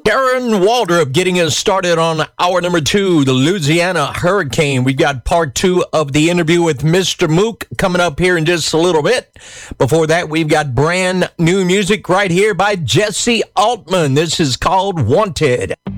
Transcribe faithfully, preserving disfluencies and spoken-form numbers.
Darren Waldrop getting us started on hour number two, the Louisiana Hurricane. We've got part two of the interview with Mister Mook coming up here in just a little bit. Before that, we've got brand new music right here by Jesse Altman. This is called Wanted.